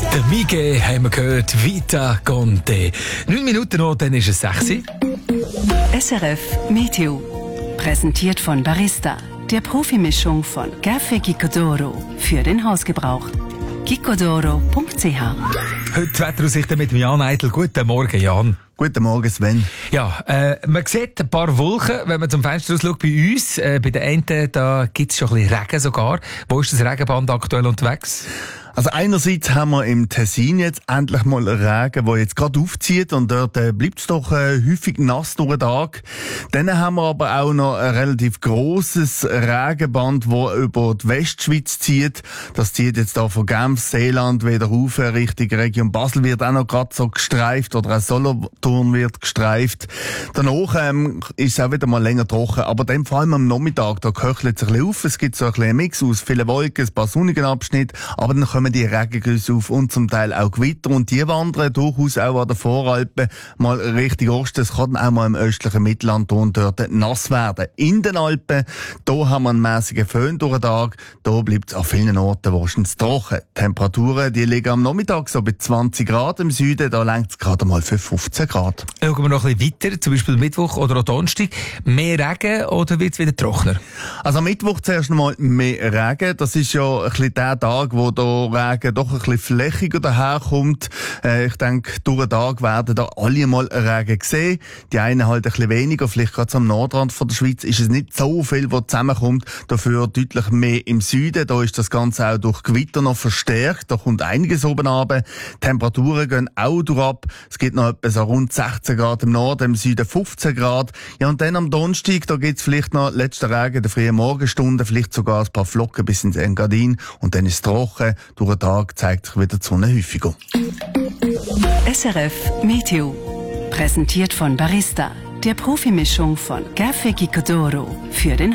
Der Miguel haben wir gehört, Vita Conte. 9 Minuten noch, dann ist es 6 Uhr. SRF Meteo. Präsentiert von Barista, der Profimischung von Café Gicodoro für den Hausgebrauch. gicodoro.ch. Heute Wetteraussichten mit Jan Eitel. Guten Morgen, Jan. Guten Morgen, Sven. Ja, man sieht ein paar Wolken, wenn man zum Fenster rausschaut. Bei uns, bei den einen, da gibt es schon ein bisschen Regen sogar. Wo ist das Regenband aktuell unterwegs? Also einerseits haben wir im Tessin jetzt endlich mal Regen, der jetzt gerade aufzieht und dort bleibt es doch häufig nass durch den Tag. Dann haben wir aber auch noch ein relativ grosses Regenband, das über die Westschweiz zieht. Das zieht jetzt da von Genf, Seeland wieder rauf, Richtung Region Basel wird auch noch gerade so gestreift oder auch Solothurn wird gestreift. Danach ist es auch wieder mal länger trocken, aber dann vor allem am Nachmittag, da köchelt es ein bisschen auf. Es gibt so ein bisschen einen Mix aus vielen Wolken, ein paar sonnigen Abschnitte, aber dann kommen die Regengüsse auf und zum Teil auch Gewitter und die wandern durchaus auch an der Voralpen mal Richtung Osten. Es kann auch mal im östlichen Mittelland und dort nass werden. In den Alpen, da haben wir einen mäßigen Föhn durch den Tag, da bleibt es an vielen Orten wahrscheinlich trocken. Die Temperaturen, die liegen am Nachmittag so bei 20 Grad im Süden, da lenkt es gerade mal für 15 Grad. Schauen wir noch ein bisschen weiter, zum Beispiel Mittwoch oder auch Donnerstag. Mehr Regen oder wird es wieder trockener? Also am Mittwoch zuerst mal mehr Regen. Das ist ja ein bisschen der Tag, wo da Regen doch ein bisschen flächiger daherkommt. Ich denke, durch den Tag werden da alle mal Regen sehen. Die einen halt ein bisschen weniger, vielleicht gerade am Nordrand von der Schweiz ist es nicht so viel, was zusammenkommt. Dafür deutlich mehr im Süden. Da ist das Ganze auch durch Gewitter noch verstärkt. Da kommt einiges oben runter. Temperaturen gehen auch durchab. Es gibt noch etwa so rund 16 Grad im Norden, im Süden 15 Grad. Ja, und dann am Donnerstag, da gibt's vielleicht noch letzten Regen in der frühen Morgenstunde, vielleicht sogar ein paar Flocken bis ins Engadin. Und dann ist es trocken. Durch den Tag zeigt sich wieder die Sonne häufiger. SRF Meteo. Präsentiert von Barista, der Profimischung von Café Gicodoro für den